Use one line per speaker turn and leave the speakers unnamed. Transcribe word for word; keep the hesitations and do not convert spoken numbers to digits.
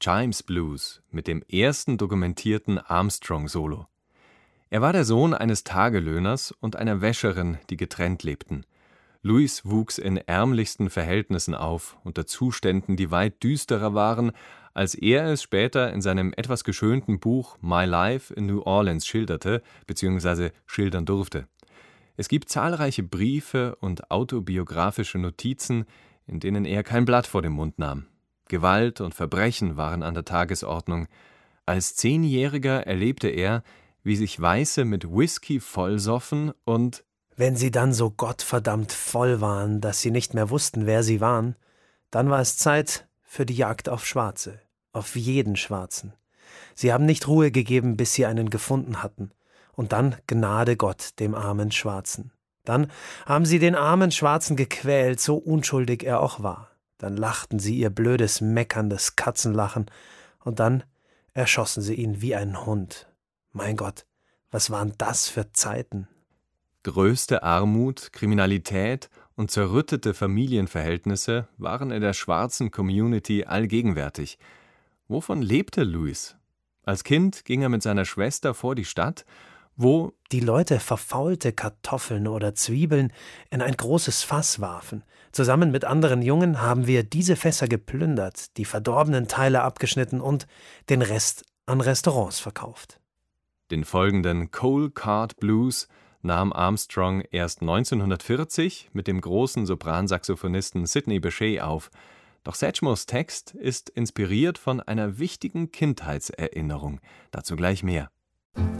Chimes Blues mit dem ersten dokumentierten Armstrong-Solo. Er war der Sohn eines Tagelöhners und einer Wäscherin, die getrennt lebten. Louis wuchs in ärmlichsten Verhältnissen auf, unter Zuständen, die weit düsterer waren, als er es später in seinem etwas geschönten Buch My Life in New Orleans schilderte bzw. schildern durfte. Es gibt zahlreiche Briefe und autobiografische Notizen, in denen er kein Blatt vor den Mund nahm. Gewalt und Verbrechen waren an der Tagesordnung. Als Zehnjähriger erlebte er, wie sich Weiße mit Whisky vollsoffen und
wenn sie dann so gottverdammt voll waren, dass sie nicht mehr wussten, wer sie waren, dann war es Zeit für die Jagd auf Schwarze, auf jeden Schwarzen. Sie haben nicht Ruhe gegeben, bis sie einen gefunden hatten. Und dann Gnade Gott dem armen Schwarzen. Dann haben sie den armen Schwarzen gequält, so unschuldig er auch war. Dann lachten sie ihr blödes, meckerndes Katzenlachen und dann erschossen sie ihn wie einen Hund. Mein Gott, was waren das für Zeiten?
Größte Armut, Kriminalität und zerrüttete Familienverhältnisse waren in der schwarzen Community allgegenwärtig. Wovon lebte Louis? Als Kind ging er mit seiner Schwester vor die Stadt, wo
die Leute verfaulte Kartoffeln oder Zwiebeln in ein großes Fass warfen. Zusammen mit anderen Jungen haben wir diese Fässer geplündert, die verdorbenen Teile abgeschnitten und den Rest an Restaurants verkauft.
Den folgenden Cold Cart Blues nahm Armstrong erst neunzehnhundertvierzig mit dem großen Sopransaxophonisten Sidney Bechet auf. Doch Satchmos Text ist inspiriert von einer wichtigen Kindheitserinnerung. Dazu gleich mehr.